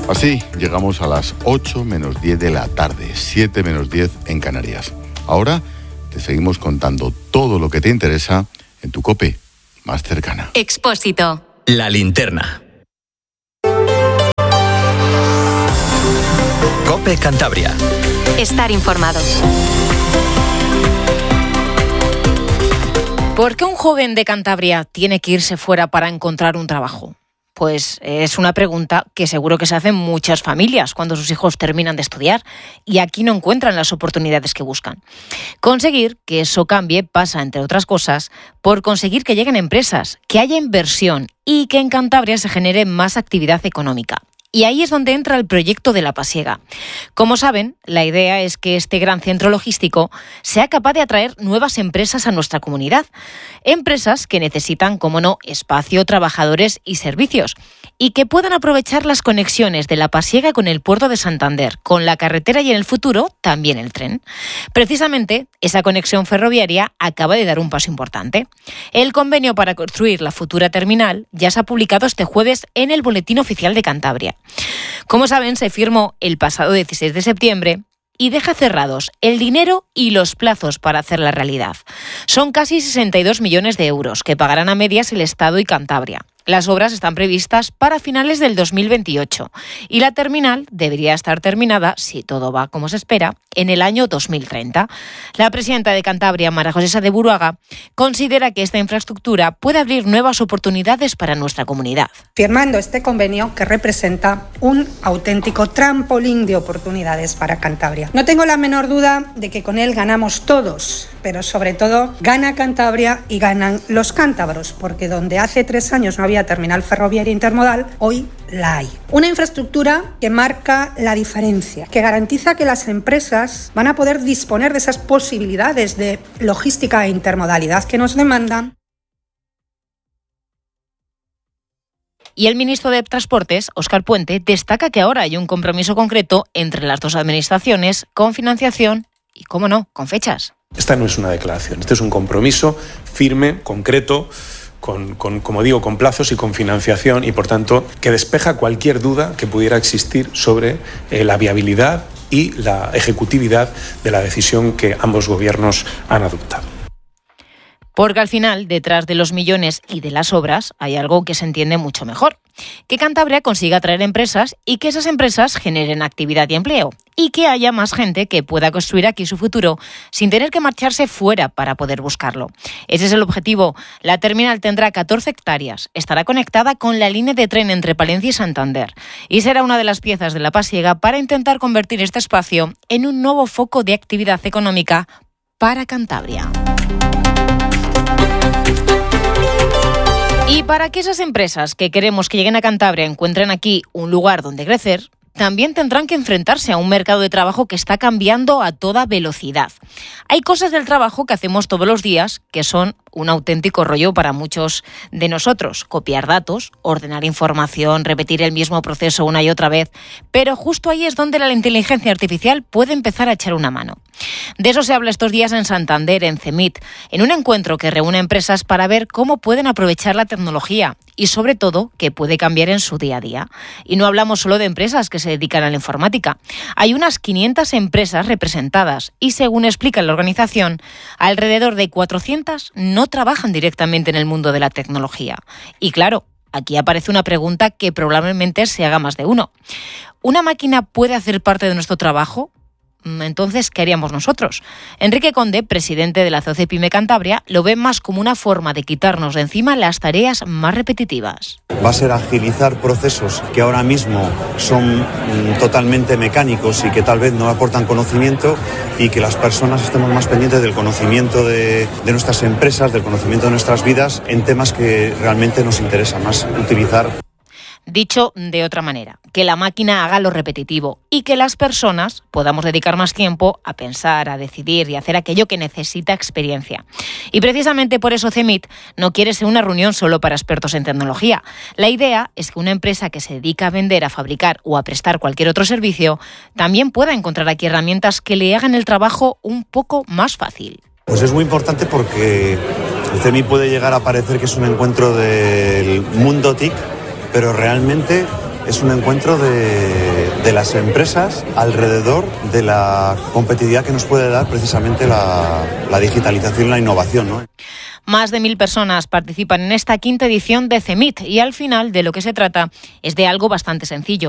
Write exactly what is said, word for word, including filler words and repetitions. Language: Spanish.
Así llegamos a las ocho menos diez de la tarde, siete menos diez en Canarias. Ahora te seguimos contando todo lo que te interesa en tu COPE más cercana. Expósito. La linterna. COPE Cantabria. Estar informados. ¿Por qué un joven de Cantabria tiene que irse fuera para encontrar un trabajo? Pues es una pregunta que seguro que se hacen muchas familias cuando sus hijos terminan de estudiar y aquí no encuentran las oportunidades que buscan. Conseguir que eso cambie pasa, entre otras cosas, por conseguir que lleguen empresas, que haya inversión y que en Cantabria se genere más actividad económica. Y ahí es donde entra el proyecto de La Pasiega. Como saben, la idea es que este gran centro logístico sea capaz de atraer nuevas empresas a nuestra comunidad. Empresas que necesitan, como no, espacio, trabajadores y servicios. Y que puedan aprovechar las conexiones de La Pasiega con el puerto de Santander, con la carretera y en el futuro también el tren. Precisamente, esa conexión ferroviaria acaba de dar un paso importante. El convenio para construir la futura terminal ya se ha publicado este jueves en el Boletín Oficial de Cantabria. Como saben, se firmó el pasado dieciséis de septiembre y deja cerrados el dinero y los plazos para hacer la realidad. Son casi sesenta y dos millones de euros que pagarán a medias el Estado y Cantabria. Las obras están previstas para finales del dos mil veintiocho y la terminal debería estar terminada, si todo va como se espera, en el año dos mil treinta. La presidenta de Cantabria, María José de Buruaga, considera que esta infraestructura puede abrir nuevas oportunidades para nuestra comunidad. Firmando este convenio que representa un auténtico trampolín de oportunidades para Cantabria. No tengo la menor duda de que con él ganamos todos, pero sobre todo gana Cantabria y ganan los cántabros, porque donde hace tres años no había terminal ferroviaria intermodal, hoy la hay. Una infraestructura que marca la diferencia, que garantiza que las empresas van a poder disponer de esas posibilidades de logística e intermodalidad que nos demandan. Y el ministro de Transportes, Óscar Puente, destaca que ahora hay un compromiso concreto entre las dos administraciones con financiación y, cómo no, con fechas. Esta no es una declaración, este es un compromiso firme, concreto, Con, con, como digo, con plazos y con financiación y, por tanto, que despeja cualquier duda que pudiera existir sobre eh, la viabilidad y la ejecutividad de la decisión que ambos gobiernos han adoptado. Porque al final, detrás de los millones y de las obras, hay algo que se entiende mucho mejor. Que Cantabria consiga atraer empresas y que esas empresas generen actividad y empleo. Y que haya más gente que pueda construir aquí su futuro sin tener que marcharse fuera para poder buscarlo. Ese es el objetivo. La terminal tendrá catorce hectáreas, estará conectada con la línea de tren entre Palencia y Santander y será una de las piezas de La Pasiega para intentar convertir este espacio en un nuevo foco de actividad económica para Cantabria. Y para que esas empresas que queremos que lleguen a Cantabria encuentren aquí un lugar donde crecer, también tendrán que enfrentarse a un mercado de trabajo que está cambiando a toda velocidad. Hay cosas del trabajo que hacemos todos los días que son un auténtico rollo para muchos de nosotros. Copiar datos, ordenar información, repetir el mismo proceso una y otra vez. Pero justo ahí es donde la inteligencia artificial puede empezar a echar una mano. De eso se habla estos días en Santander, en CEMIT, en un encuentro que reúne empresas para ver cómo pueden aprovechar la tecnología y, sobre todo, qué puede cambiar en su día a día. Y no hablamos solo de empresas que se dedican a la informática. Hay unas quinientas empresas representadas y, según explica la organización, alrededor de cuatrocientas no trabajan directamente en el mundo de la tecnología. Y claro, aquí aparece una pregunta que probablemente se haga más de uno. ¿Una máquina puede hacer parte de nuestro trabajo? Entonces, ¿qué haríamos nosotros? Enrique Conde, presidente de la C O C E PYME Cantabria, lo ve más como una forma de quitarnos de encima las tareas más repetitivas. Va a ser agilizar procesos que ahora mismo son totalmente mecánicos y que tal vez no aportan conocimiento, y que las personas estemos más pendientes del conocimiento de, de nuestras empresas, del conocimiento de nuestras vidas en temas que realmente nos interesa más utilizar. Dicho de otra manera, que la máquina haga lo repetitivo y que las personas podamos dedicar más tiempo a pensar, a decidir y hacer aquello que necesita experiencia. Y precisamente por eso CEMIT no quiere ser una reunión solo para expertos en tecnología. La idea es que una empresa que se dedica a vender, a fabricar o a prestar cualquier otro servicio también pueda encontrar aquí herramientas que le hagan el trabajo un poco más fácil. Pues es muy importante porque el CEMIT puede llegar a parecer que es un encuentro del mundo T I C, pero realmente es un encuentro de, de las empresas alrededor de la competitividad que nos puede dar precisamente la, la digitalización y la innovación, ¿no? Más de mil personas participan en esta quinta edición de CEMIT y al final de lo que se trata es de algo bastante sencillo,